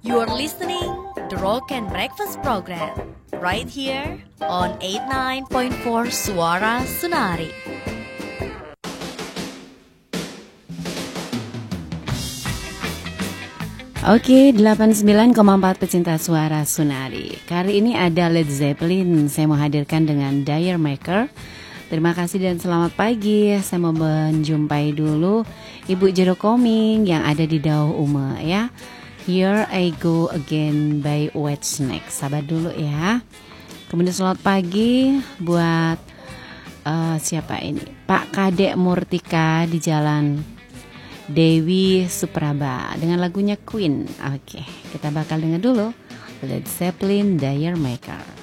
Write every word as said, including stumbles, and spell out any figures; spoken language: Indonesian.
You're listening the Rock and Breakfast program right here on eighty nine point four Suara Sunari. Oke, delapan puluh sembilan koma empat pecinta Suara Sunari. Kali ini ada Led Zeppelin. Saya mau hadirkan dengan Dire Maker. Terima kasih dan selamat pagi. Saya mau menjumpai dulu Ibu Jero Koming yang ada di Dauh Ume ya. Here I Go Again by Whitesnake. Sabar dulu ya. Kemudian selamat pagi buat uh, siapa ini? Pak Kadek Murtika di Jalan Dewi Supraba dengan lagunya Queen. Oke, kita bakal dengar dulu Led Zeppelin Dire Maker.